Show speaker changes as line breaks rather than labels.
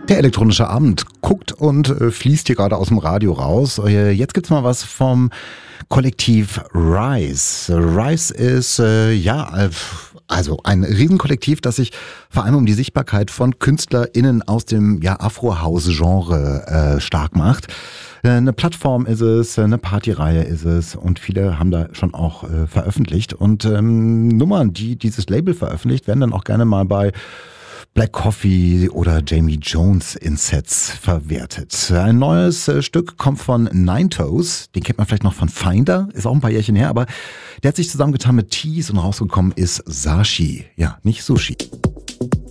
Der elektronische Abend guckt und fließt hier gerade aus dem Radio raus. Jetzt gibt's mal was vom Kollektiv Rise. Rise ist also ein Riesenkollektiv, das sich vor allem um die Sichtbarkeit von KünstlerInnen aus dem Afro-House-Genre stark macht. Eine Plattform ist es, eine Partyreihe ist es und viele haben da schon auch veröffentlicht. Und Nummern, die dieses Label veröffentlicht, werden dann auch gerne mal bei Black Coffee oder Jamie Jones in Sets verwertet. Ein neues Stück kommt von Nine Toes, den kennt man vielleicht noch von Finder, ist auch ein paar Jährchen her, aber der hat sich zusammengetan mit Tease und rausgekommen ist Sashi, ja, nicht Sushi.